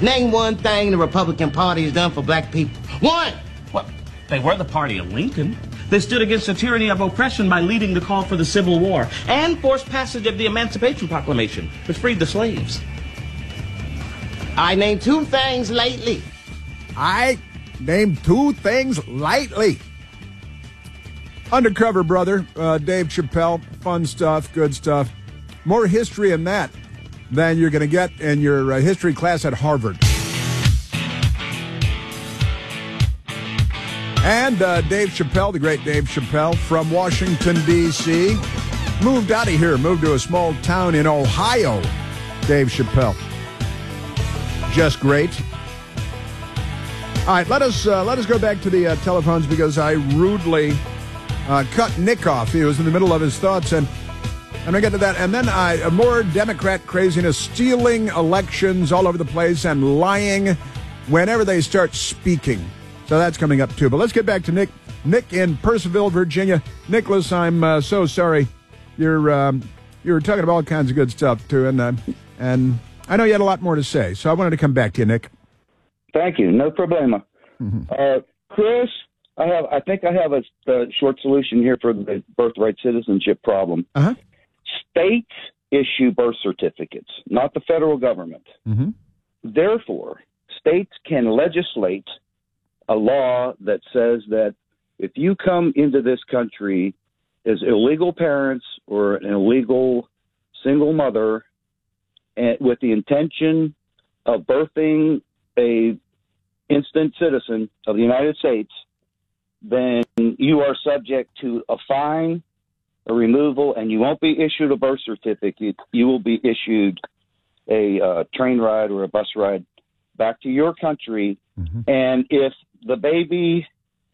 Name one thing the Republican Party has done for black people. One! Well, they were the party of Lincoln. They stood against the tyranny of oppression by leading the call for the Civil War and forced passage of the Emancipation Proclamation, which freed the slaves. I named two things lately. I named two things lightly. Undercover Brother, Dave Chappelle, fun stuff, good stuff. More history in that than you're going to get in your history class at Harvard. And Dave Chappelle, the great Dave Chappelle from Washington, D.C., moved out of here, moved to a small town in Ohio. Dave Chappelle. Just great. All right, let us go back to the telephones because I rudely cut Nick off. He was in the middle of his thoughts, and I get to that. And then more Democrat craziness, stealing elections all over the place and lying whenever they start speaking. So that's coming up, too. But let's get back to Nick. Nick in Purcellville, Virginia. Nicholas, I'm so sorry. You were talking about all kinds of good stuff, too, and I know you had a lot more to say, so I wanted to come back to you, Nick. Thank you. No problema. Mm-hmm. Chris, I think I have a short solution here for the birthright citizenship problem. Uh-huh. States issue birth certificates, not the federal government. Mm-hmm. Therefore, states can legislate a law that says that if you come into this country as illegal parents or an illegal single mother and with the intention of birthing a instant citizen of the United States, then you are subject to a fine, a removal, and you won't be issued a birth certificate. You will be issued a train ride or a bus ride back to your country. Mm-hmm. And if the baby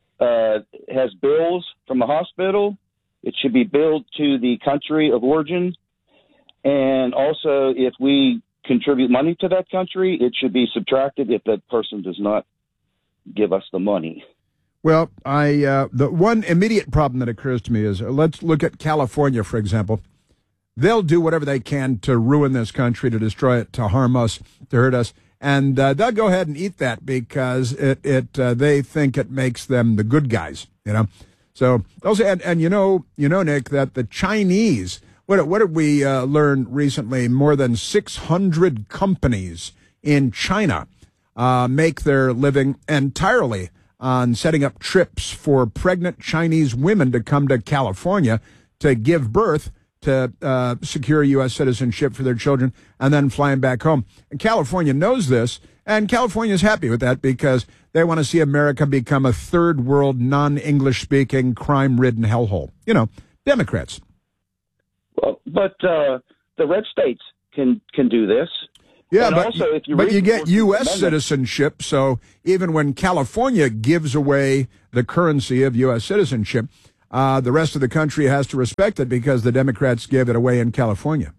has bills from the hospital, it should be billed to the country of origin. And also, if we contribute money to that country, it should be subtracted if that person does not give us the money. Well, the one immediate problem that occurs to me is, let's look at California, for example. They'll do whatever they can to ruin this country, to destroy it, to harm us, to hurt us. And they'll go ahead and eat that because they think it makes them the good guys, you know. So also, and you know, Nick, that the Chinese, what did we learn recently? More than 600 companies in China make their living entirely on setting up trips for pregnant Chinese women to come to California to give birth, to secure U.S. citizenship for their children, and then flying back home. And California knows this, and California's happy with that because they want to see America become a third world, non-English-speaking, crime-ridden hellhole. You know, Democrats. Well, but the red states can do this. Yeah, and but also, if you get U.S. citizenship, so even when California gives away the currency of U.S. citizenship, the rest of the country has to respect it because the Democrats gave it away in California.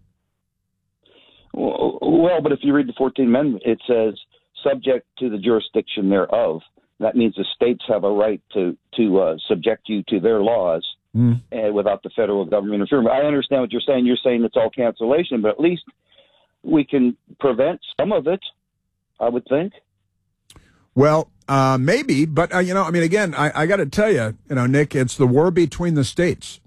Well, but if you read the 14th Amendment, it says subject to the jurisdiction thereof. That means the states have a right to subject you to their laws without the federal government interfering. I understand what you're saying. You're saying it's all cancellation, but at least we can prevent some of it, I would think. Well, maybe, but, again, I got to tell you, Nick, it's the war between the states.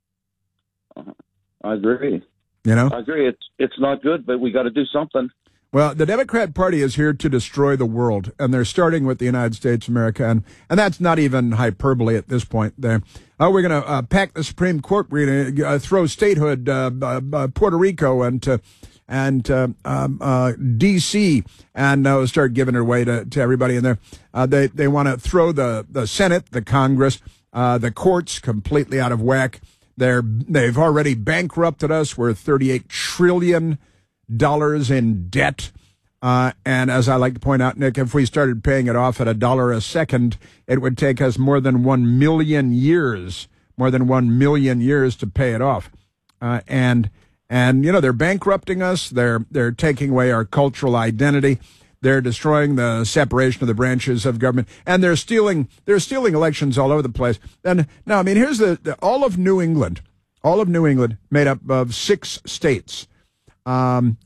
I agree. I agree. It's not good, but we got to do something. Well, the Democrat Party is here to destroy the world, and they're starting with the United States of America, and that's not even hyperbole at this point. We're going to pack the Supreme Court. We're going to throw statehood, Puerto Rico, and D.C., and start giving it away to everybody in there. They want to throw the Senate, the Congress, the courts completely out of whack. They've already bankrupted us. We're $38 trillion in debt. And as I like to point out, Nick, if we started paying it off at $1 a second, it would take us more than 1 million years to pay it off. And they're bankrupting us. They're taking away our cultural identity. They're destroying the separation of the branches of government, and they're stealing elections all over the place. And now, here's all of New England, made up of 6 states.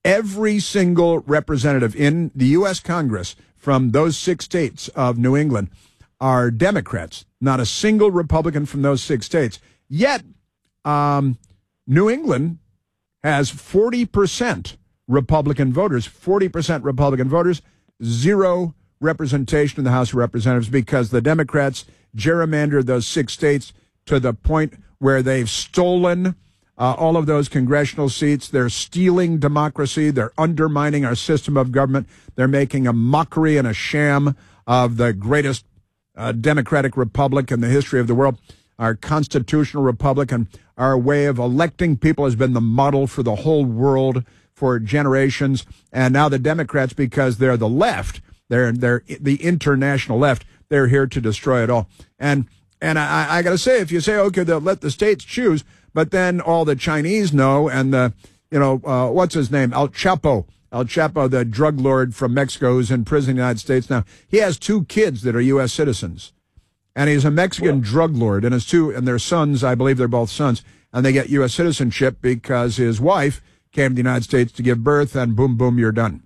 Every single representative in the U.S. Congress from those 6 states of New England are Democrats. Not a single Republican from those 6 states. Yet, New England has 40% Republican voters, 40% Republican voters, zero representation in the House of Representatives because the Democrats gerrymandered those 6 states to the point where they've stolen all of those congressional seats. They're stealing democracy. They're undermining our system of government. They're making a mockery and a sham of the greatest democratic republic in the history of the world. Our constitutional republic and our way of electing people has been the model for the whole world for generations. And now the Democrats, because they're the left, they're the international left, they're here to destroy it all. And I got to say, if you say, okay, they'll let the states choose, but then all the Chinese know, and what's his name? El Chapo, the drug lord from Mexico who's in prison in the United States now. He has 2 kids that are U.S. citizens. And he's a Mexican drug lord, and their sons, I believe they're both sons, and they get U.S. citizenship because his wife came to the United States to give birth, and boom, boom, you're done.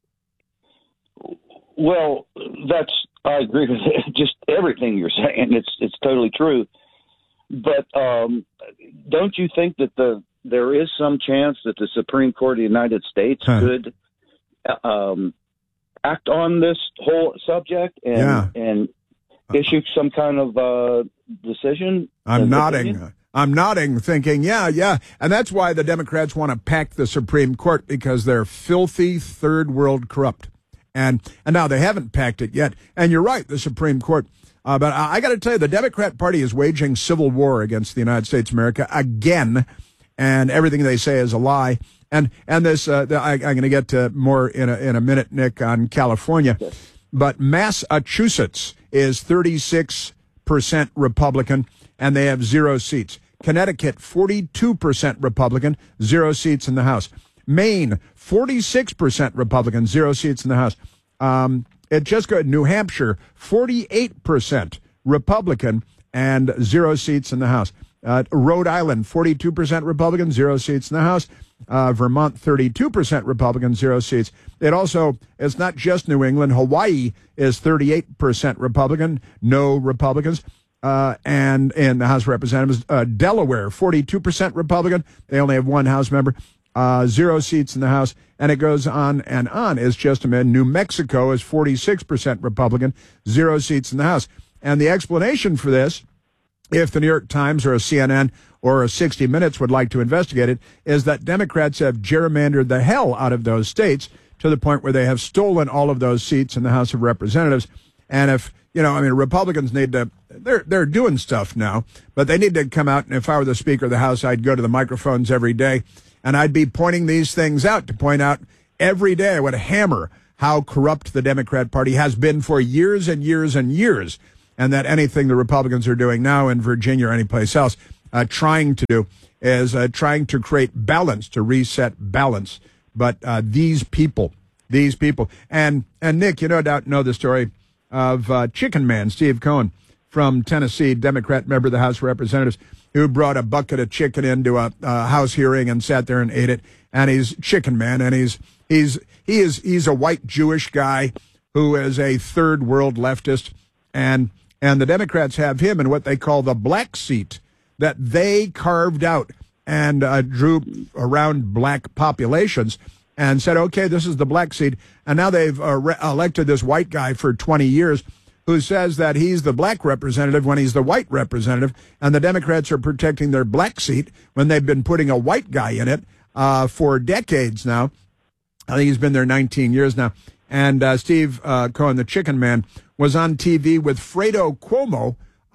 Well, I agree with just everything you're saying. It's totally true. But don't you think that there is some chance that the Supreme Court of the United States could act on this whole subject and issue some kind of decision? I'm nodding, thinking, yeah. And that's why the Democrats want to pack the Supreme Court, because they're filthy, third world corrupt. And now they haven't packed it yet. And you're right, the Supreme Court. But I got to tell you, the Democrat Party is waging civil war against the United States of America again. And everything they say is a lie. And this, I'm going to get to more in a minute, Nick, on California. Yes. But Massachusetts is 36% Republican, and they have 0 seats. Connecticut, 42% Republican, 0 seats in the House. Maine, 46% Republican, 0 seats in the House. It just got New Hampshire, 48% Republican, and 0 seats in the House. Rhode Island, 42% Republican, 0 seats in the House. Vermont, 32% Republican, 0 seats. It's not just New England. Hawaii is 38% Republican, no Republicans. And in the House of Representatives, Delaware, 42% Republican. They only have 1 House member, 0 seats in the House. And it goes on and on. It's just a minute. New Mexico is 46% Republican, 0 seats in the House. And the explanation for this, if the New York Times or a CNN or a 60 Minutes would like to investigate it, is that Democrats have gerrymandered the hell out of those states to the point where they have stolen all of those seats in the House of Representatives. And if, Republicans need to, they're doing stuff now, but they need to come out. And if I were the Speaker of the House, I'd go to the microphones every day and I'd be pointing these things out, to point out every day. I would hammer how corrupt the Democrat Party has been for years and years and years. And that anything the Republicans are doing now in Virginia or anyplace else, trying to do is trying to create balance, to reset balance. But these people, and Nick, you no doubt know the story of Chicken Man, Steve Cohen from Tennessee, Democrat member of the House of Representatives, who brought a bucket of chicken into a House hearing and sat there and ate it. And he's Chicken Man, and he's a white Jewish guy who is a third world leftist, and the Democrats have him in what they call the black seat that they carved out and drew around black populations and said, okay, this is the black seat. And now they've elected this white guy for 20 years who says that he's the black representative when he's the white representative. And the Democrats are protecting their black seat when they've been putting a white guy in it for decades now. I think he's been there 19 years now. And Steve Cohen, the Chicken Man, was on TV with Fredo Cuomo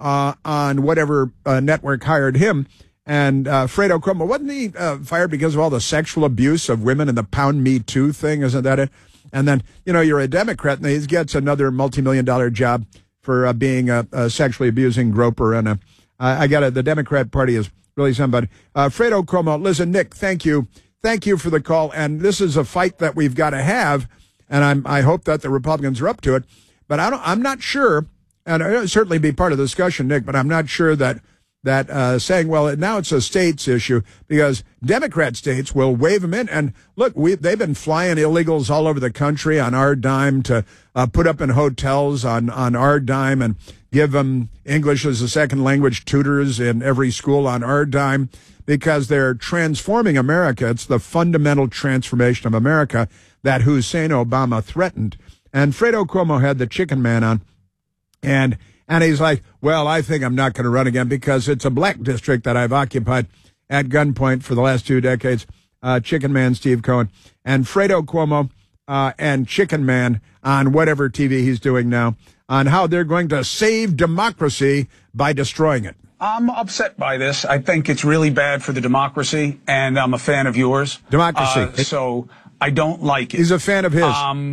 on whatever network hired him. And Fredo Cuomo, wasn't he fired because of all the sexual abuse of women and the Pound Me Too thing? Isn't that it? And then, you're a Democrat, and he gets another multi-million-dollar job for being a sexually abusing groper. And the Democrat Party is really somebody. Fredo Cuomo, listen, Nick, thank you. Thank you for the call. And this is a fight that we've got to have. And I hope that the Republicans are up to it. But I'm not sure, and it'll certainly be part of the discussion, Nick, but I'm not sure that that saying, well, now it's a states issue because Democrat states will wave them in. And look, they've been flying illegals all over the country on our dime to put up in hotels on our dime and give them English as a second language tutors in every school on our dime because they're transforming America. It's the fundamental transformation of America that Hussein Obama threatened. And Fredo Cuomo had the chicken man on, and he's like, well, I think I'm not going to run again because it's a black district that I've occupied at gunpoint for the last 2 decades. Chicken Man Steve Cohen and Fredo Cuomo and Chicken Man on whatever TV he's doing now on how they're going to save democracy by destroying it. I'm upset by this. I think it's really bad for the democracy, and I'm a fan of yours. Democracy. So I don't like it. He's a fan of his.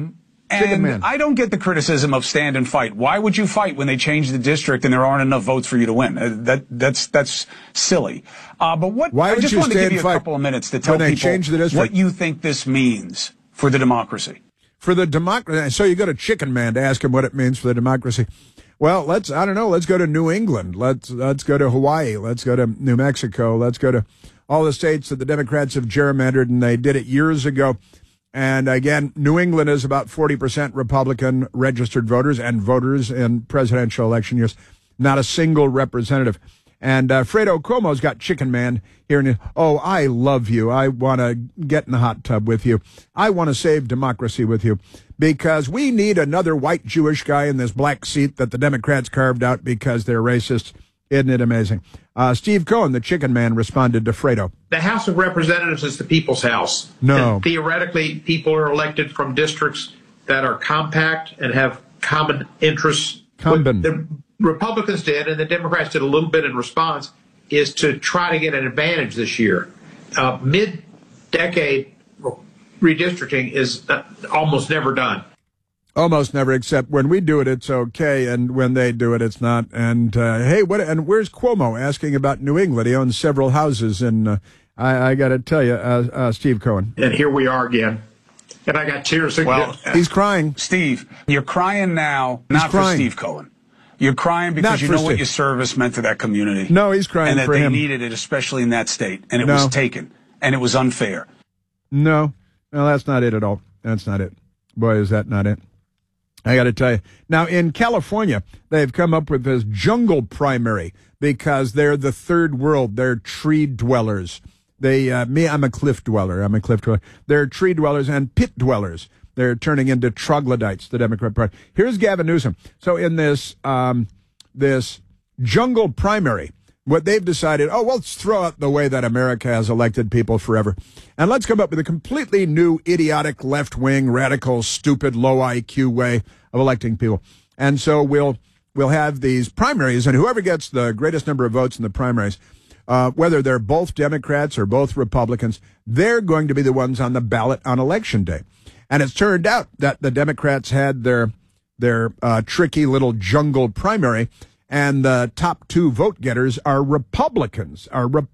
And I don't get the criticism of stand and fight. Why would you fight when they change the district and there aren't enough votes for you to win? That's silly. But what Why I would just you want to give stand you a fight couple of minutes to tell when they people change the district? What you think this means for the democracy. For the democracy. So you go to Chicken Man to ask him what it means for the democracy. Well, let's go to New England. Let's go to Hawaii. Let's go to New Mexico. Let's go to all the states that the Democrats have gerrymandered, and they did it years ago. And again, New England is about 40% Republican registered voters and voters in presidential election years. Not a single representative. And Fredo Cuomo's got Chicken Man here. And I love you. I want to get in the hot tub with you. I want to save democracy with you because we need another white Jewish guy in this black seat that the Democrats carved out because they're racist. Isn't it amazing? Steve Cohen, the Chicken Man, responded to Fredo. The House of Representatives is the people's house. No. And theoretically, people are elected from districts that are compact and have common interests. What the Republicans did, and the Democrats did a little bit in response, is to try to get an advantage this year. Mid-decade redistricting is almost never done. Almost never, except when we do it, it's okay, and when they do it, it's not. And hey, where's Cuomo asking about New England? He owns several houses, and I got to tell you, Steve Cohen. And here we are again, and I got tears. Well, he's crying. Steve, you're crying now, not for Steve Cohen. You're crying because you know what your service meant to that community. No, he's crying for him. And that they needed it, especially in that state, and it was taken, and it was unfair. No, that's not it at all. That's not it. Boy, is that not it. I got to tell you. Now, in California, they've come up with this jungle primary because they're the third world. They're tree dwellers. I'm a cliff dweller. They're tree dwellers and pit dwellers. They're turning into troglodytes, the Democrat Party. Here's Gavin Newsom. So in this jungle primary, what they've decided, let's throw out the way that America has elected people forever. And let's come up with a completely new, idiotic, left-wing, radical, stupid, low IQ way of electing people. And so we'll have these primaries, and whoever gets the greatest number of votes in the primaries, whether they're both Democrats or both Republicans, they're going to be the ones on the ballot on Election Day. And it's turned out that the Democrats had their tricky little jungle primary, and the top two vote getters are Republicans.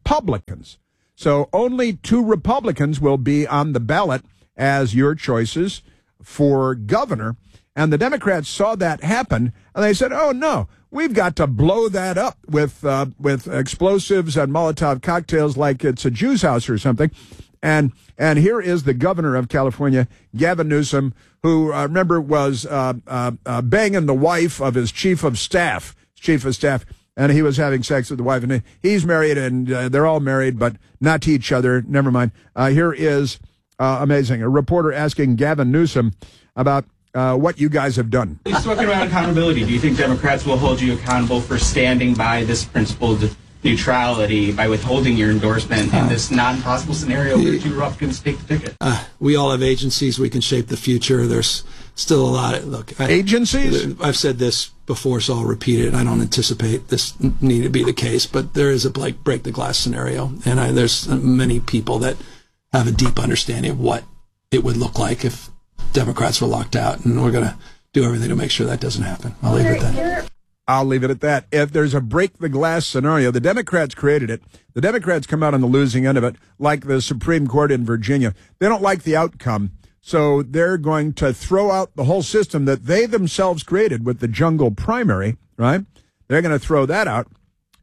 So only 2 Republicans will be on the ballot as your choices for governor. And the Democrats saw that happen, and they said, oh, no, we've got to blow that up with explosives and Molotov cocktails like it's a Jew's house or something. And here is the governor of California, Gavin Newsom, who, remember, was banging the wife of his chief of staff, and he was having sex with the wife. And he's married, and they're all married, but not to each other. Never mind. Here is amazing. A reporter asking Gavin Newsom about what you guys have done. You've spoken about accountability. Do you think Democrats will hold you accountable for standing by this principled neutrality by withholding your endorsement in this non-possible scenario where 2 Republicans take the ticket? We all have agencies. We can shape the future. There's still a lot of agencies. I've said this before, so I'll repeat it. I don't anticipate this need to be the case, but there is a break the glass scenario, and there's many people that have a deep understanding of what it would look like if Democrats were locked out, and we're going to do everything to make sure that doesn't happen. I'll leave it at that. I'll leave it at that. If there's a break the glass scenario, the Democrats created it. The Democrats come out on the losing end of it, like the Supreme Court in Virginia. They don't like the outcome, so they're going to throw out the whole system that they themselves created with the jungle primary, right? They're going to throw that out,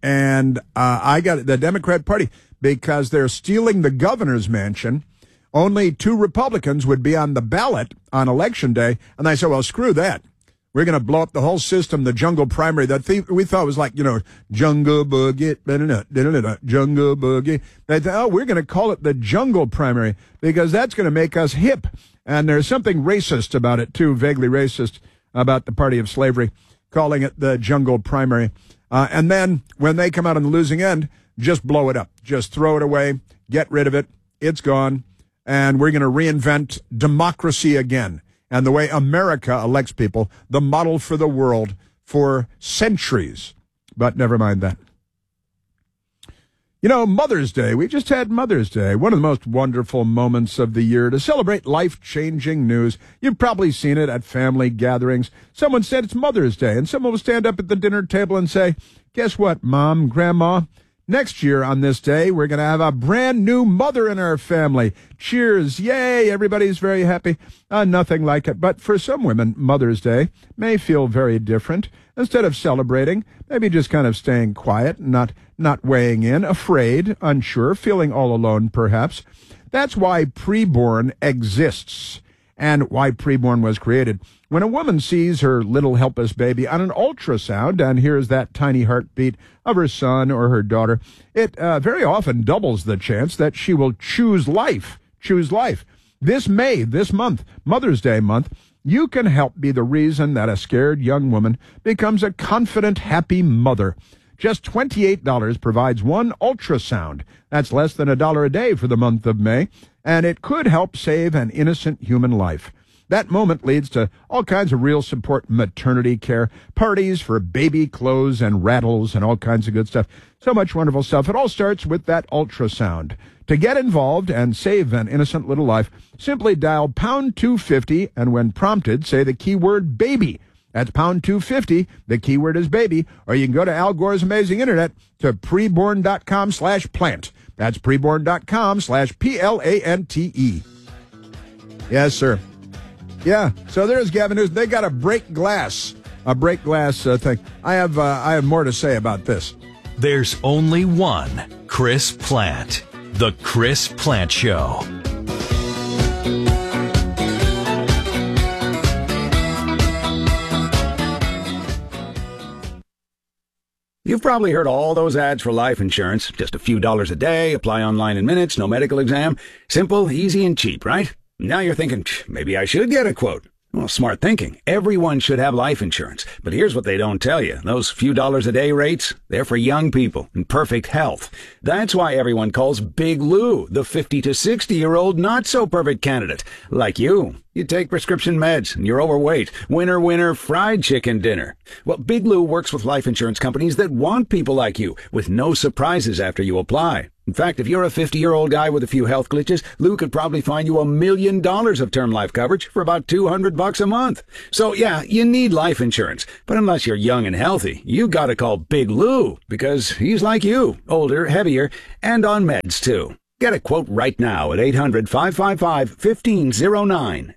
and I got the Democrat Party because they're stealing the governor's mansion. Only 2 Republicans would be on the ballot on Election Day. And I said, well, screw that. We're going to blow up the whole system, the jungle primary that we thought was like, jungle boogie, jungle boogie. They thought, we're going to call it the jungle primary because that's going to make us hip. And there's something racist about it, too, vaguely racist about the party of slavery, calling it the jungle primary. And then when they come out on the losing end, just blow it up. Just throw it away. Get rid of it. It's gone. And we're going to reinvent democracy again. And the way America elects people, the model for the world for centuries. But never mind that. Mother's Day. We just had Mother's Day. One of the most wonderful moments of the year to celebrate life-changing news. You've probably seen it at family gatherings. Someone said it's Mother's Day, and someone will stand up at the dinner table and say, guess what, Mom, Grandma? Next year on this day, we're going to have a brand new mother in our family. Cheers. Yay. Everybody's very happy. Nothing like it. But for some women, Mother's Day may feel very different. Instead of celebrating, maybe just kind of staying quiet, not weighing in, afraid, unsure, feeling all alone, perhaps. That's why Preborn exists and why Preborn was created. When a woman sees her little helpless baby on an ultrasound and hears that tiny heartbeat of her son or her daughter, it very often doubles the chance that she will choose life. This month, Mother's Day month, you can help be the reason that a scared young woman becomes a confident, happy mother. Just $28 provides one ultrasound. That's less than $1 a day for the month of May, and it could help save an innocent human life. That moment leads to all kinds of real support maternity care, parties for baby clothes and rattles and all kinds of good stuff. So much wonderful stuff. It all starts with that ultrasound. To get involved and save an innocent little life, simply dial pound 250 and when prompted, say the keyword baby. That's pound 250. The keyword is baby. Or you can go to Al Gore's amazing internet to preborn.com/plant. That's preborn.com/PLANTE. Yes, sir. Yeah, so there's Gavin Newsom. They got a break glass thing. I have more to say about this. There's only one Chris Plant. The Chris Plant Show. You've probably heard all those ads for life insurance. Just a few dollars a day, apply online in minutes, no medical exam. Simple, easy, and cheap, right? Now you're thinking, maybe I should get a quote. Well, smart thinking. Everyone should have life insurance. But here's what they don't tell you. Those few dollars a day rates, they're for young people in perfect health. That's why everyone calls Big Lou the 50 to 60-year-old not-so-perfect candidate. Like you. You take prescription meds and you're overweight. Winner, winner, fried chicken dinner. Well, Big Lou works with life insurance companies that want people like you with no surprises after you apply. In fact, if you're a 50-year-old guy with a few health glitches, Lou could probably find you $1 million of term life coverage for about $200 a month. So yeah, you need life insurance. But unless you're young and healthy, you gotta call Big Lou because he's like you, older, heavier, and on meds too. Get a quote right now at 800-555-1509,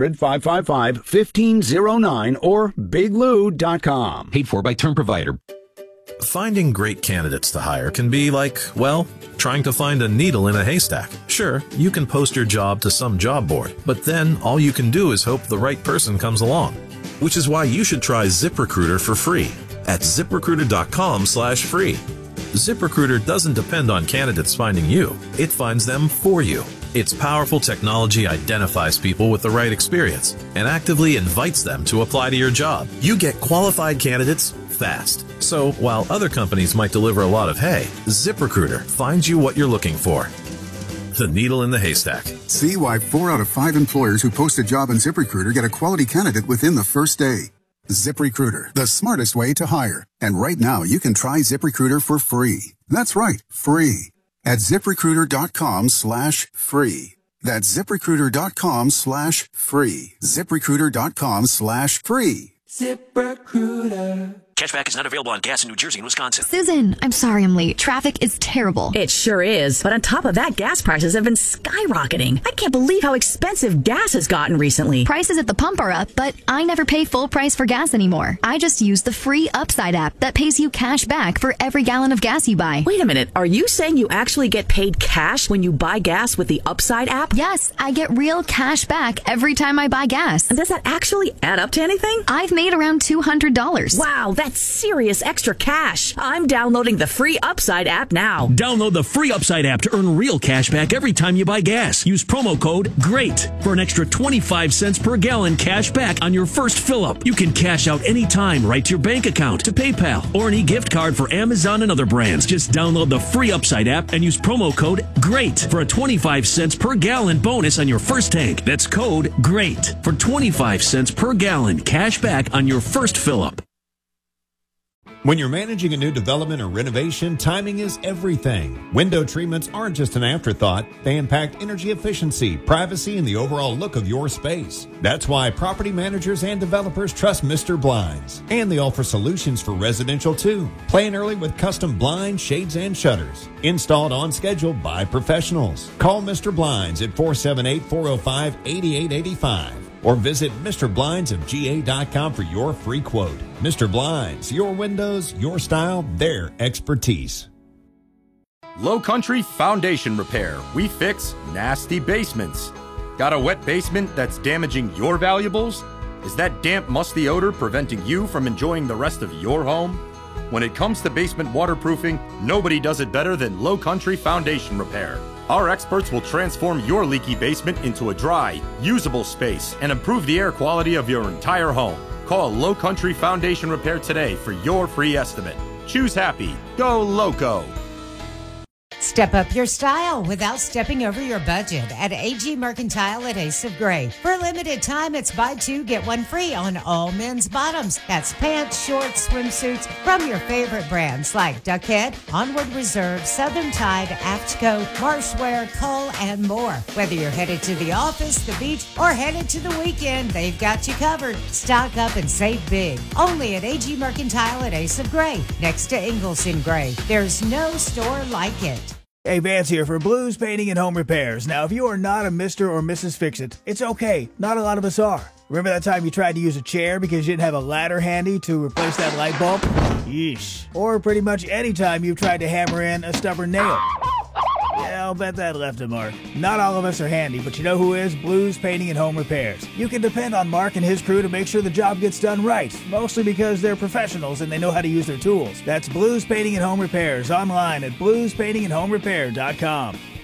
800-555-1509, or biglou.com. Paid for by term provider. Finding great candidates to hire can be like, well, trying to find a needle in a haystack. Sure, you can post your job to some job board, but then all you can do is hope the right person comes along. Which is why you should try ZipRecruiter for free at ZipRecruiter.com/free. ZipRecruiter doesn't depend on candidates finding you. It finds them for you. Its powerful technology identifies people with the right experience and actively invites them to apply to your job. You get qualified candidates fast. So while other companies might deliver a lot of hay, ZipRecruiter finds you what you're looking for. The needle in the haystack. See why 4 out of 5 employers who post a job on ZipRecruiter get a quality candidate within the first day. ZipRecruiter, the smartest way to hire. And right now, you can try ZipRecruiter for free. That's right, free. At ZipRecruiter.com/free. That's ZipRecruiter.com/free. ZipRecruiter.com/free. ZipRecruiter. Cashback is not available on gas in New Jersey and Wisconsin. Susan, I'm sorry I'm late. Traffic is terrible. It sure is. But on top of that, gas prices have been skyrocketing. I can't believe how expensive gas has gotten recently. Prices at the pump are up, but I never pay full price for gas anymore. I just use the free Upside app that pays you cash back for every gallon of gas you buy. Wait a minute. Are you saying you actually get paid cash when you buy gas with the Upside app? Yes, I get real cash back every time I buy gas. And does that actually add up to anything? I've made around $200. Wow, that's serious extra cash. I'm downloading the free Upside app now. Download the free Upside app to earn real cash back every time you buy gas. Use promo code GREAT for an extra 25 cents per gallon cash back on your first fill-up. You can cash out anytime right to your bank account, to PayPal, or an e-gift card for Amazon and other brands. Just download the free Upside app and use promo code GREAT for a 25 cents per gallon bonus on your first tank. That's code GREAT for 25 cents per gallon cash back on your first fill-up. When you're managing a new development or renovation, timing is everything. Window treatments aren't just an afterthought. They impact energy efficiency, privacy, and the overall look of your space. That's why property managers and developers trust Mr. Blinds. And they offer solutions for residential too. Plan early with custom blinds, shades, and shutters. Installed on schedule by professionals. Call Mr. Blinds at 478-405-8885. Or visit MrBlindsofGA.com for your free quote. Mr. Blinds, your windows, your style, their expertise. Low Country Foundation Repair. We fix nasty basements. Got a wet basement that's damaging your valuables? Is that damp, musty odor preventing you from enjoying the rest of your home? When it comes to basement waterproofing, nobody does it better than Low Country Foundation Repair. Our experts will transform your leaky basement into a dry, usable space and improve the air quality of your entire home. Call Low Country Foundation Repair today for your free estimate. Choose happy. Go Loco. Step up your style without stepping over your budget at AG Mercantile at Ace of Gray. For a limited time, it's buy two, get one free on all men's bottoms. That's pants, shorts, swimsuits from your favorite brands like Duckhead, Onward Reserve, Southern Tide, Aftco, Marshwear, Cull, and more. Whether you're headed to the office, the beach, or headed to the weekend, they've got you covered. Stock up and save big. Only at AG Mercantile at Ace of Gray, next to Ingalls in Gray. There's no store like it. Hey, Vance here for Blues Painting and Home Repairs. Now, if you are not a Mr. or Mrs. Fix-It, it's okay. Not a lot of us are. Remember that time you tried to use a chair because you didn't have a ladder handy to replace that light bulb? Yeesh. Or pretty much any time you've tried to hammer in a stubborn nail. Yeah, I'll bet that left a mark. Not all of us are handy, but you know who is? Blues Painting and Home Repairs. You can depend on Mark and his crew to make sure the job gets done right, mostly because they're professionals and they know how to use their tools. That's Blues Painting and Home Repairs, online at bluespaintingandhomerepair.com.